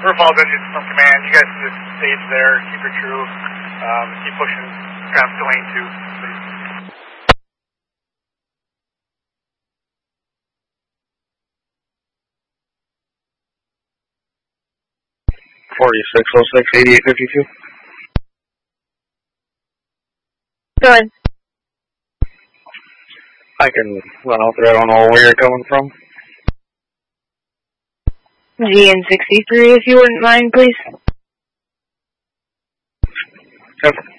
We're Falls Engines from Command. You guys just stage there, keep your true, keep pushing traffic to lane 2, please. 4606, 8852. Go ahead. I can run out there. I don't know where you're coming from. GN63, if you wouldn't mind, please. Yep.